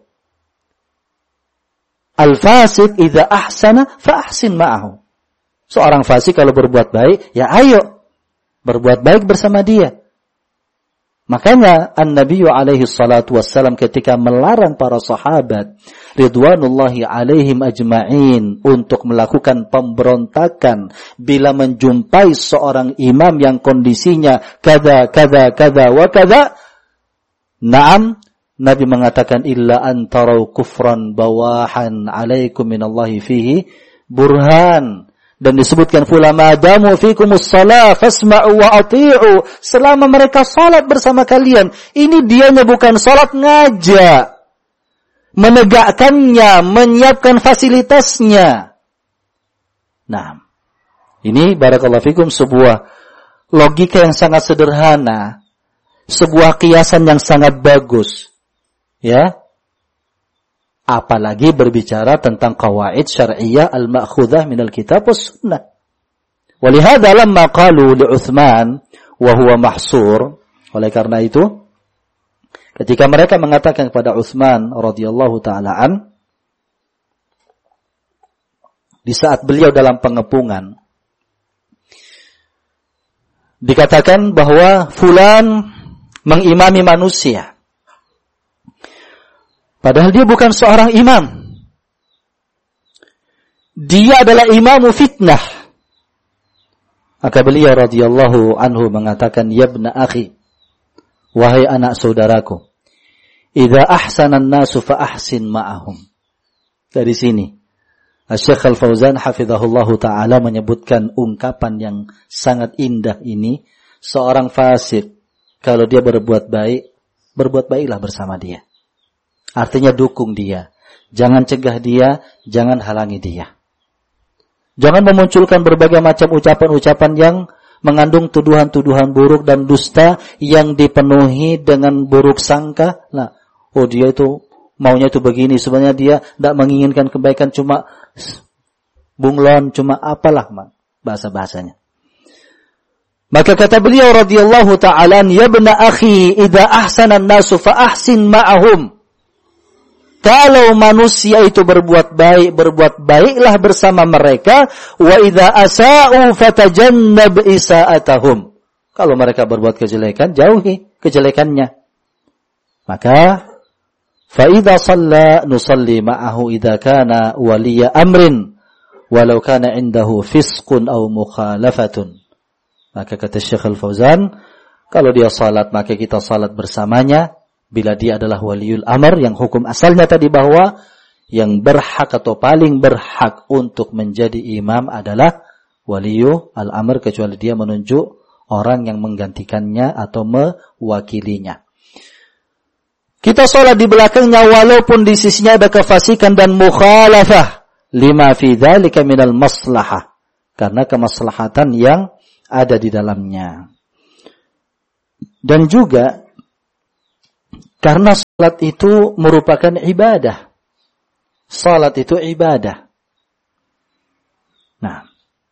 Al-fasik idza ahsana fa ahsin ma'ahu. Seorang fasik kalau berbuat baik, ya ayo berbuat baik bersama dia. Makanya An-Nabi alaihi salatu wassalam ketika melarang para sahabat ridwanullahi alaihim ajma'in untuk melakukan pemberontakan bila menjumpai seorang imam yang kondisinya kada wa kada. Naam, Nabi mengatakan illa antarau kufran bawahan alaikum minallahi fihi burhan. Dan disebutkan fulama damu fikumus shalah fasma'u wa ati'u, selama mereka salat bersama kalian. Ini dianya bukan salat ngajak, menegakkannya, menyiapkan fasilitasnya. Nah, ini barakallahu fikum sebuah logika yang sangat sederhana, sebuah kiasan yang sangat bagus. Ya. Apalagi berbicara tentang qawaid syar'iyyah al-ma'khudzah minal kitab was sunnah. Walihada lamma qalu li Utsman wa huwa mahsur, oleh karena itu ketika mereka mengatakan kepada Utsman radhiyallahu taala an, di saat beliau dalam pengepungan, dikatakan bahwa fulan mengimami manusia. Padahal dia bukan seorang imam. Dia adalah imamu fitnah. Maka beliau radhiyallahu anhu mengatakan, ya ibna akhi, wahai anak saudaraku, idza ahsana an-nasu fa ahsin ma'ahum. Dari sini Syekh Al-Fauzan hafizahullahu taala menyebutkan ungkapan yang sangat indah ini. Seorang fasik kalau dia berbuat baik, berbuat baiklah bersama dia. Artinya dukung dia. Jangan cegah dia, jangan halangi dia. Jangan memunculkan berbagai macam ucapan-ucapan yang mengandung tuduhan-tuduhan buruk dan dusta yang dipenuhi dengan buruk sangka. Nah, oh dia itu maunya itu begini, sebenarnya dia tidak menginginkan kebaikan, cuma bunglon, cuma apalah bahasa-bahasanya. Maka kata beliau radhiyallahu ta'ala, ya ibna akhi, idza ahsana an-nasu fa ahsin ma'ahum. Kalau manusia itu berbuat baik, berbuat baiklah bersama mereka. Wa idza asa'u fatajannab isa'atahum. Kalau mereka berbuat kejelekan, jauhi kejelekannya. Maka fa idza shalla nusalli ma'ahu idza kana waliya amrin walau kana indahu fisqun aw mukhalafatun. Maka kata Syekh Al-Fauzan, kalau dia salat maka kita salat bersamanya. Bila dia adalah waliul amr, yang hukum asalnya tadi bahwa yang berhak atau paling berhak untuk menjadi imam adalah waliul amr, kecuali dia menunjuk orang yang menggantikannya atau mewakilinya. Kita sholat di belakangnya walaupun di sisinya ada kefasikan dan mukhalafah lima fi dzalika minal maslahah, karena kemaslahatan yang ada di dalamnya. Dan juga karena salat itu merupakan ibadah. Salat itu ibadah. Nah,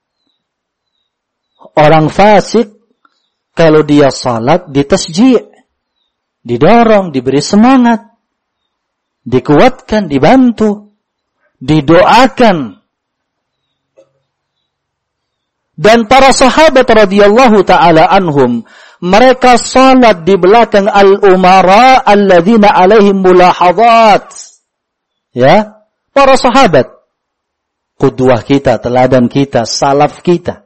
orang fasik kalau dia salat ditasji', didorong, diberi semangat, dikuatkan, dibantu, didoakan. Dan para sahabat radhiyallahu ta'ala anhum, mereka salat di belakang al-umara alladzina alaihim mulahadhat. Ya, para sahabat, qudwah kita, teladan kita, salaf kita.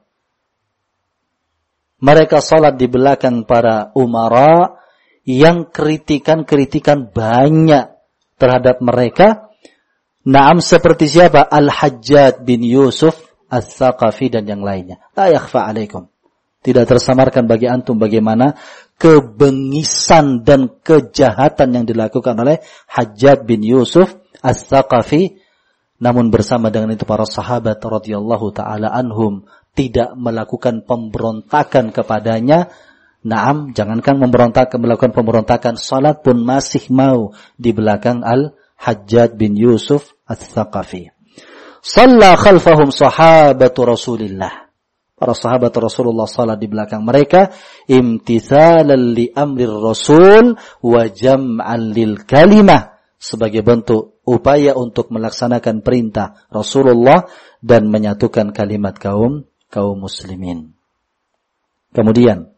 Mereka salat di belakang para umara yang kritikan-kritikan banyak terhadap mereka. Naam, seperti siapa? Al-Hajjaj bin Yusuf Al-Thaqafi dan yang lainnya. La yakhfa alaikum. Tidak tersamarkan bagi antum bagaimana kebengisan dan kejahatan yang dilakukan oleh Hajjaj bin Yusuf Al-Thaqafi. Namun bersama dengan itu para sahabat radhiyallahu ta'ala anhum tidak melakukan pemberontakan kepadanya. Naam, jangankan melakukan pemberontakan, salat pun masih mau di belakang Al-Hajjaj bin Yusuf Al-Thaqafi. Shalla khalfahum sahabatu Rasulillah. Para sahabat Rasulullah salat di belakang mereka, imtithalan li amrir Rasul wa jam'an lil kalimah, sebagai bentuk upaya untuk melaksanakan perintah Rasulullah dan menyatukan kalimat kaum muslimin. Kemudian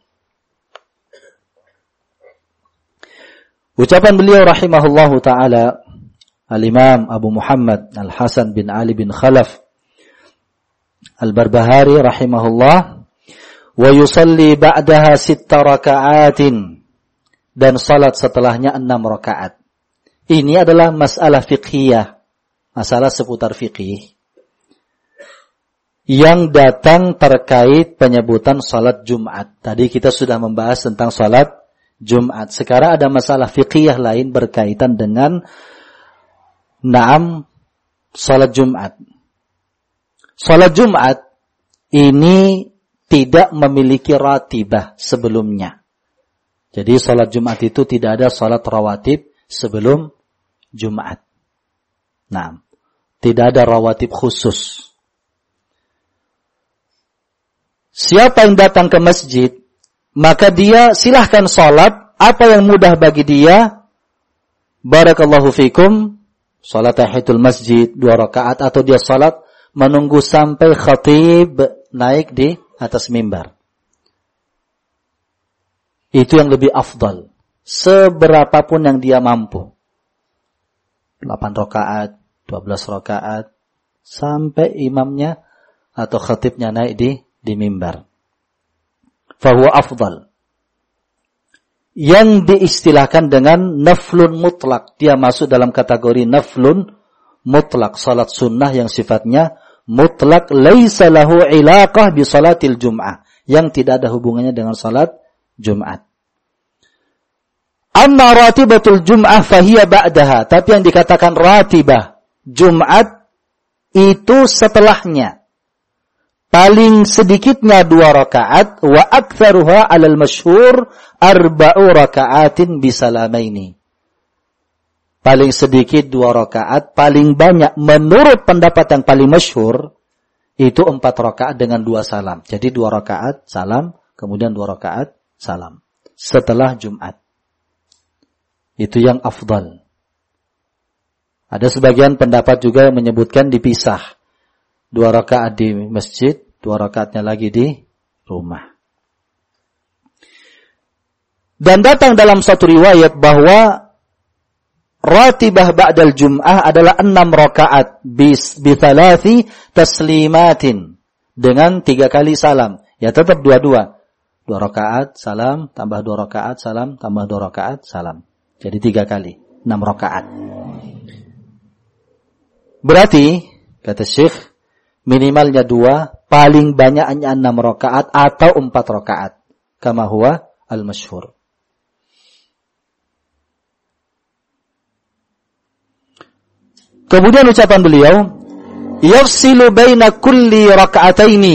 ucapan beliau rahimahullahu ta'ala, Al-Imam Abu Muhammad Al-Hasan bin Ali bin Khalaf Al-Barbahari rahimahullah, wa yusalli ba'daha 6 raka'atin, dan salat setelahnya 6 rakaat. Ini adalah masalah fiqhiyah, masalah seputar fiqih yang datang terkait penyebutan salat Jumat. Tadi kita sudah membahas tentang salat Jumat. Sekarang ada masalah fiqhiyah lain berkaitan dengan salat Jumat. Salat Jumat ini tidak memiliki ratibah sebelumnya. Jadi salat Jumat itu tidak ada salat rawatib sebelum Jumat. Tidak ada rawatib khusus. Siapa yang datang ke masjid, maka dia silahkan salat apa yang mudah bagi dia. Barakallahu fikum, salat tahiyatul masjid 2 rakaat, atau dia salat menunggu sampai khatib naik di atas mimbar. Itu yang lebih afdal. Seberapapun yang dia mampu. 8 rakaat, 12 rakaat, sampai imamnya atau khatibnya naik di mimbar. Fahuwa afdal. Yang diistilahkan dengan naflun mutlak. Dia masuk dalam kategori naflun mutlak, salat sunnah yang sifatnya mutlak, laisa lahu ilaqah bi salatil jum'ah, yang tidak ada hubungannya dengan salat Jumat. Amma ratibatul jum'ah fahiya ba'daha, tapi yang dikatakan ratibah Jumat itu setelahnya. Paling sedikitnya 2 rakaat, wa aktsaruha 'alal masyhur 4 rakaatin bisalamaini. Paling sedikit 2 rakaat, paling banyak menurut pendapat yang paling masyhur itu 4 rakaat dengan 2 salam. Jadi 2 rakaat salam, kemudian 2 rakaat salam setelah Jumat. Itu yang afdal. Ada sebagian pendapat juga yang menyebutkan dipisah. 2 rakaat di masjid, 2 rakaatnya lagi di rumah. Dan datang dalam satu riwayat bahwa ratibah ba'dal jum'ah adalah 6 rakaat bi 3 taslimatin, dengan 3 kali salam. Ya tetap 2 rakaat salam, tambah 2 rakaat salam, tambah 2 rakaat salam. Jadi 3 kali, 6 rakaat. Berarti kata Syekh, minimalnya 2, paling banyaknya 6 rakaat atau 4 rakaat. Kama huwa al-masyhur. Kemudian ucapan beliau, yafsilu baina kulli raka'ataini,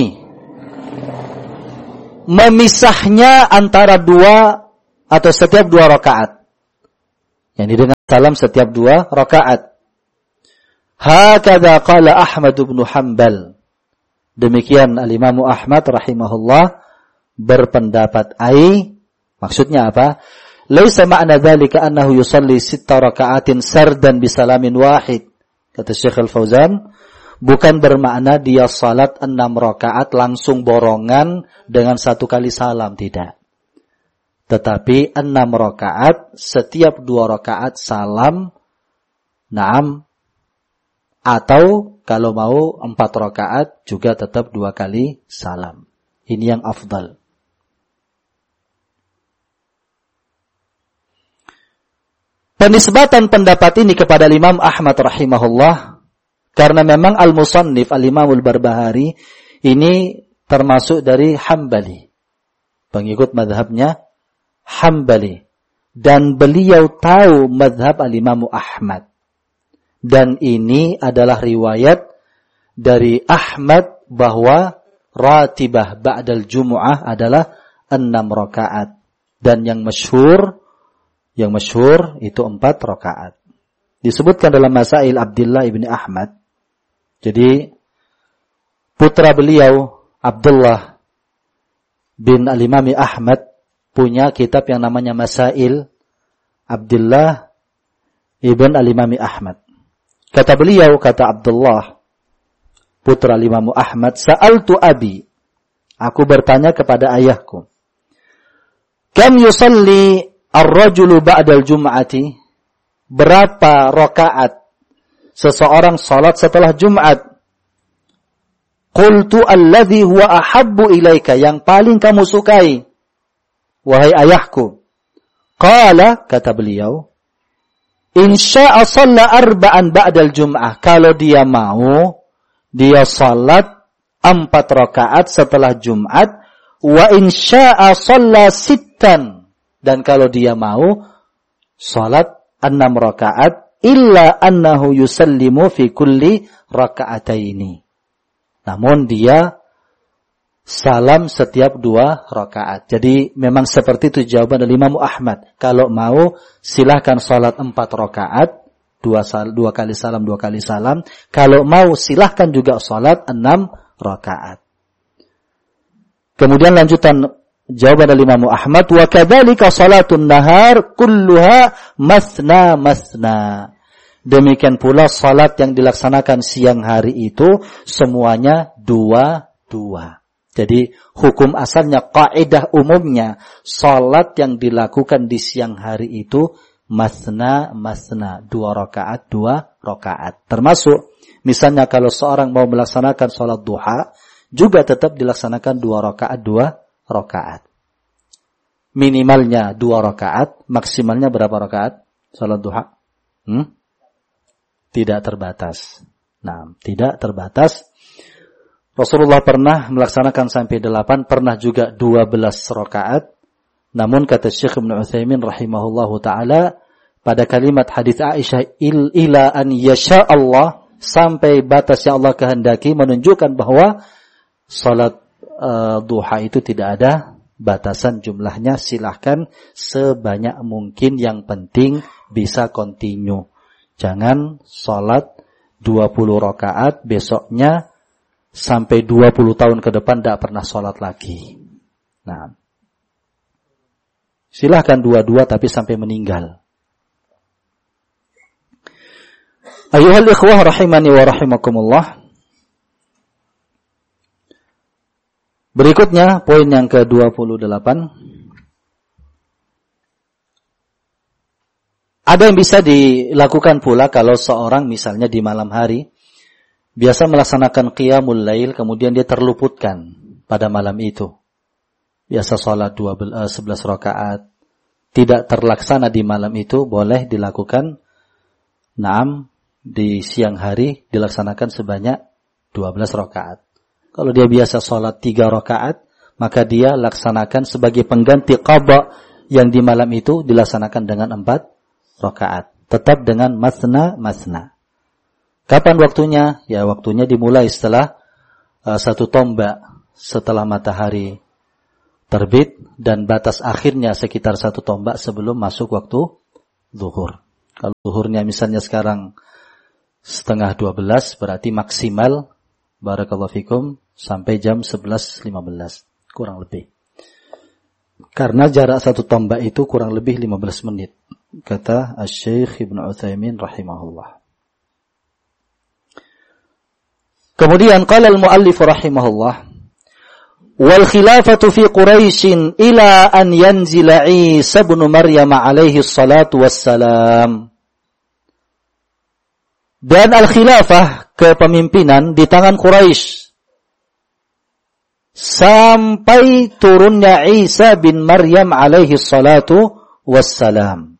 memisahnya antara dua atau setiap dua rakaat. Yang dengan salam setiap dua rakaat. Hakadha qala Ahmad bin Hanbal. Demikian al-Imam Ahmad rahimahullah berpendapat. Maksudnya apa? Laisa ma'na dzalika annahu yusalli 6 raka'atin sardan bisalamin wahid. Kata Syekh Al-Fauzan, bukan bermakna dia salat 6 rakaat langsung borongan dengan 1 kali salam, tidak. Tetapi 6 rakaat, setiap 2 rakaat salam, naam, atau kalau mau 4 rakaat juga tetap 2 kali salam. Ini yang afdal. Penisbatan pendapat ini kepada Imam Ahmad rahimahullah, karena memang al-musannif al-Imam al-Barbahari ini termasuk dari Hambali, pengikut madhabnya Hambali, dan beliau tahu madhab al-Imam Ahmad. Dan ini adalah riwayat dari Ahmad bahwa ratibah ba'dal jumu'ah adalah 6 rakaat. Dan yang masyhur itu 4 rakaat. Disebutkan dalam Masail Abdullah ibn Ahmad. Jadi putra beliau Abdullah bin al-Imam Ahmad punya kitab yang namanya Masail Abdullah ibn al-Imam Ahmad. Kata beliau, kata Abdullah, putra Imam Ahmad, sa'altu abi, aku bertanya kepada ayahku, kam yusalli ar-rajulu ba'dal jum'ati, berapa rakaat seseorang salat setelah Jumat? Qultu alladhi huwa ahabbu ilaika, yang paling kamu sukai, wahai ayahku. Qala, kata beliau, insya'a shalla arba'an ba'dal jum'ah. Kalau dia mau, dia salat 4 rakaat setelah Jumat. Wa insya'a shalla 6. Dan kalau dia mau, salat 6 rakaat. Illa annahu yusallimu fi kulli raka'ataini. Namun dia salam setiap 2 rakaat. Jadi memang seperti itu jawaban dari Imam Ahmad. Kalau mau silahkan salat 4 rakaat, 2 kali salam, 2 kali salam. Kalau mau silahkan juga salat 6 rakaat. Kemudian lanjutan jawaban dari Imam Ahmad, wa kadzalika salatun nahar kulluha mathna mathna. Demikian pula salat yang dilaksanakan siang hari itu semuanya 2-2. Jadi hukum asalnya, kaidah umumnya, salat yang dilakukan di siang hari itu masna, 2 rakaat, 2 rakaat. Termasuk misalnya kalau seorang mau melaksanakan salat duha, juga tetap dilaksanakan 2 rakaat, 2 rakaat. Minimalnya 2 rakaat, maksimalnya berapa rakaat salat duha? Tidak terbatas. Nah, tidak terbatas. Rasulullah pernah melaksanakan sampai 8, pernah juga 12 rakaat. Namun kata Syekh Ibn Utsaimin rahimahullahu ta'ala, pada kalimat hadis Aisyah, ila an yasha Allah, sampai batas yang Allah kehendaki, menunjukkan bahwa salat duha itu tidak ada batasan jumlahnya. Silahkan sebanyak mungkin, yang penting bisa continue. Jangan salat 20 rakaat, besoknya sampai 20 tahun ke depan tidak pernah sholat lagi. Nah, silahkan 2-2 tapi sampai meninggal. Ayuhal ikhwah rahimani wa rahimakumullah. Berikutnya poin yang ke-28. Ada yang bisa dilakukan pula kalau seorang misalnya di malam hari biasa melaksanakan qiyamul lail, kemudian dia terluputkan pada malam itu. Biasa sholat 11 rakaat, tidak terlaksana di malam itu, boleh dilakukan di siang hari, dilaksanakan sebanyak 12 rakaat. Kalau dia biasa sholat 3 rakaat, maka dia laksanakan sebagai pengganti qadha yang di malam itu dilaksanakan dengan 4 rakaat. Tetap dengan masna. Kapan waktunya? Ya, waktunya dimulai setelah 1 tombak setelah matahari terbit, dan batas akhirnya sekitar 1 tombak sebelum masuk waktu zuhur. Kalau zuhurnya misalnya sekarang 11:30, berarti maksimal, barakallahu fikum, sampai jam 11:15, kurang lebih. Karena jarak 1 tombak itu kurang lebih 15 menit, kata Asy-Syaikh Ibnu Utsaimin rahimahullah. Kemudian qala al-muallif rahimahullah, wal khilafatu fi Quraisy ila an yanzila Isa ibn Maryam alaihi salatu wassalam. Dan al-khilafah, kepemimpinan, di tangan Quraisy sampai turunnya Isa bin Maryam alaihi salatu wassalam.